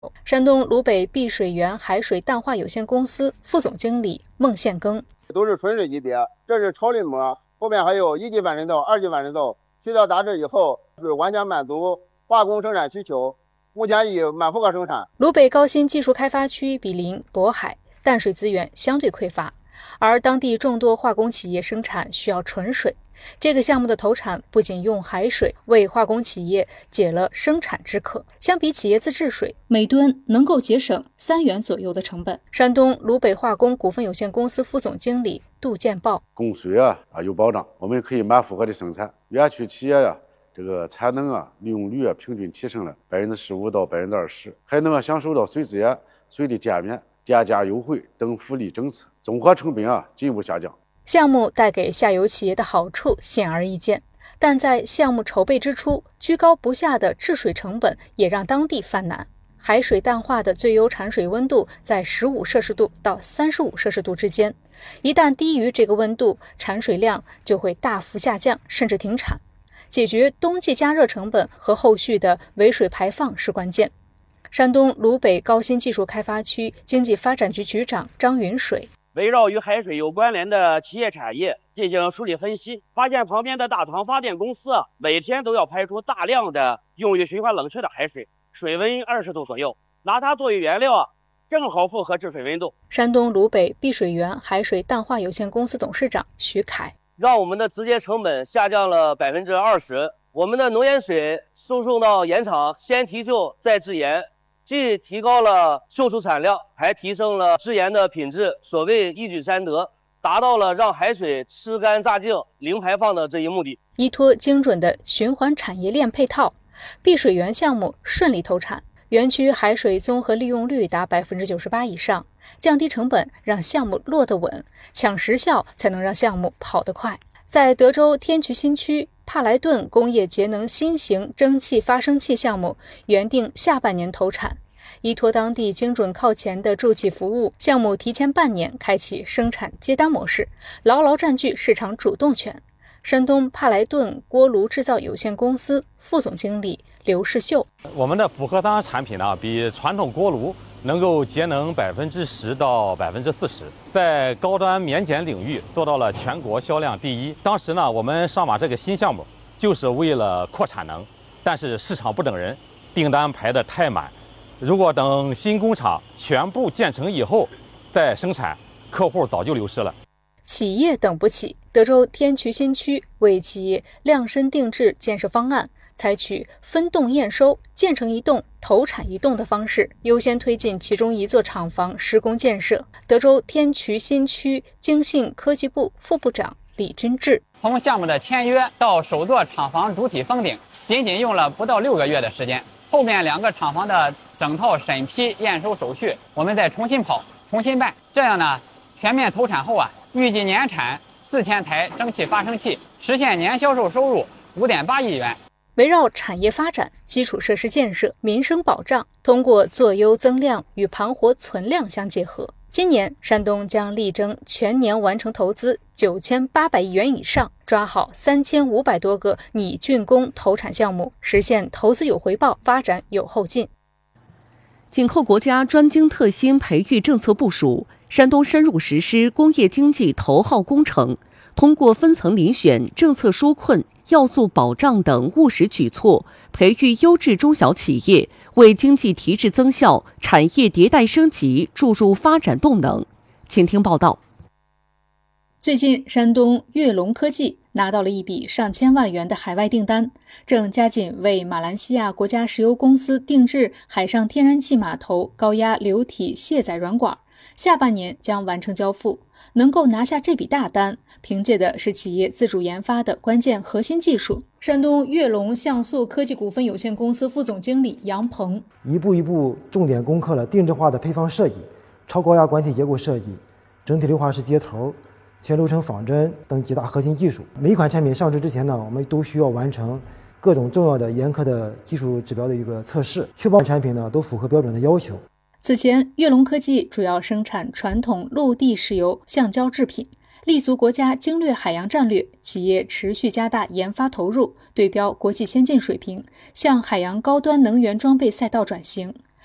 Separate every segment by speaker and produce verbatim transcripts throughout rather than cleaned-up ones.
Speaker 1: 山东鲁北碧水源海水淡化有限公司副总经理孟宪庚，
Speaker 2: 都是纯水级别，这是超滤膜，后面还有一级反渗透、二级反渗透，去掉杂质以后，是完全满足化工生产需求。目前已满负荷生产。
Speaker 1: 鲁北高新技术开发区毗邻渤海，淡水资源相对匮乏，而当地众多化工企业生产需要纯水。这个项目的投产不仅用海水为化工企业解了生产之渴，相比企业自制水，每吨能够节省三元左右的成本。山东鲁北化工股份有限公司副总经理杜建豹，
Speaker 3: 供水啊啊有保障，我们可以满负荷的生产，园区企业啊这个产能啊利用率啊平均提升了百分之十五到百分之二十，还能享受到水资源、水的减免、电价优惠等福利政策，综合成本啊进一步下降。
Speaker 1: 项目带给下游企业的好处显而易见，但在项目筹备之初，居高不下的治水成本也让当地犯难。海水淡化的最优产水温度在十五摄氏度到三十五摄氏度之间，一旦低于这个温度，产水量就会大幅下降，甚至停产。解决冬季加热成本和后续的尾水排放是关键。山东鲁北高新技术开发区经济发展局局长张云水，
Speaker 4: 围绕与海水有关联的企业产业进行梳理分析，发现旁边的大唐发电公司啊，每天都要排出大量的用于循环冷却的海水，水温二十度左右，拿它作为原料啊，正好符合治水温度。
Speaker 1: 山东鲁北碧水源海水淡化有限公司董事长徐凯，
Speaker 5: 让我们的直接成本下降了百分之二十，我们的浓盐水输送到盐场，先提锈再制盐。既提高了秀出产量，还提升了制盐的品质，所谓一举三得，达到了让海水吃干榨净、零排放的这一目的。
Speaker 1: 依托精准的循环产业链配套，碧水源项目顺利投产，园区海水综合利用率达百分之九十八以上，降低成本让项目落得稳，抢时效才能让项目跑得快。在德州天渠新区帕莱顿工业节能新型蒸汽发生器项目原定下半年投产，依托当地精准靠前的助气服务，项目提前半年开启生产接单模式，牢牢占据市场主动权。山东帕莱顿锅炉制造有限公司副总经理刘世秀，
Speaker 6: 我们的复合单产品呢，比传统锅炉能够节能百分之十到百分之四十，在高端免检领域做到了全国销量第一。当时呢，我们上马这个新项目就是为了扩产能，但是市场不等人，订单排得太满。如果等新工厂全部建成以后再生产，客户早就流失了。
Speaker 1: 企业等不起，德州天渠新区为企业量身定制建设方案，采取分栋验收、建成一栋投产一栋的方式，优先推进其中一座厂房施工建设。德州天渠新区经信科技部副部长李军志，
Speaker 7: 从项目的签约到首座厂房主体封顶，仅仅用了不到六个月的时间。后面两个厂房的整套审批验收手续，我们再重新跑、重新办，这样呢，全面投产后啊，预计年产四千台蒸汽发生器，实现年销售收入五点八亿元。
Speaker 1: 围绕产业发展、基础设施建设、民生保障，通过做优增量与盘活存量相结合。今年，山东将力争全年完成投资九千八百亿元以上，抓好三千五百多个拟竣工投产项目，实现投资有回报、发展有后劲。
Speaker 8: 紧扣国家专精特新培育政策部署，山东深入实施工业经济头号工程，通过分层遴选、政策纾困、要素保障等务实举措，培育优质中小企业，为经济提质增效、产业迭代升级注入发展动能。请听报道。
Speaker 1: 最近，山东跃龙科技拿到了一笔上千万元的海外订单，正加紧为马来西亚国家石油公司定制海上天然气码头高压流体卸载软管，下半年将完成交付。能够拿下这笔大单，凭借的是企业自主研发的关键核心技术。山东跃龙像素科技股份有限公司副总经理杨鹏，
Speaker 9: 一步一步重点攻克了定制化的配方设计、超高压管体结构设计、整体硫化石接头、全流程仿真等几大核心技术。每一款产品上市之前呢，我们都需要完成各种重要的严苛的技术指标的一个测试，确保产品呢都符合标准的要求。
Speaker 1: 此前，跃龙科技主要生产传统陆地石油橡胶制品，立足国家经略海洋战略，企业持续加大研发投入，对标国际先进水平，向海洋高端能源装备赛道转型。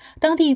Speaker 1: 当地